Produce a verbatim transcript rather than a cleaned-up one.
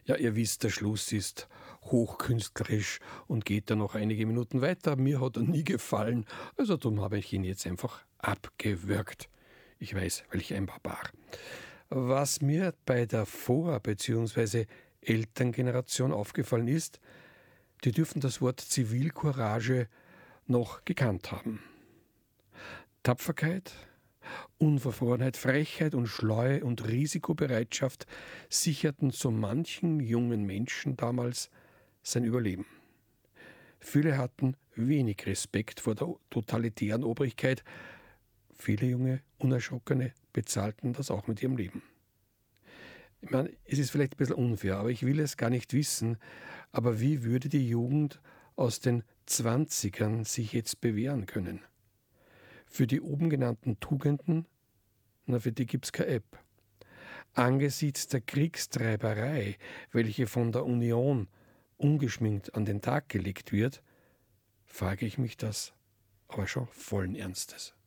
Ja, ihr wisst, der Schluss ist hochkünstlerisch und geht dann noch einige Minuten weiter. Mir hat er nie gefallen, also darum habe ich ihn jetzt einfach abgewürgt. Ich weiß, welch ein Barbar. Was mir bei der Vor- bzw. Elterngeneration aufgefallen ist, die dürfen das Wort Zivilcourage noch gekannt haben. Tapferkeit, Unverfrorenheit, Frechheit und Schleue und Risikobereitschaft sicherten so manchen jungen Menschen damals sein Überleben. Viele hatten wenig Respekt vor der totalitären Obrigkeit. Viele junge, Unerschrockene bezahlten das auch mit ihrem Leben. Ich meine, es ist vielleicht ein bisschen unfair, aber ich will es gar nicht wissen. Aber wie würde die Jugend aus den Zwanzigern sich jetzt bewähren können? Für die oben genannten Tugenden, na, für die gibt es keine App. Angesichts der Kriegstreiberei, welche von der Union ungeschminkt an den Tag gelegt wird, frage ich mich das aber schon vollen Ernstes.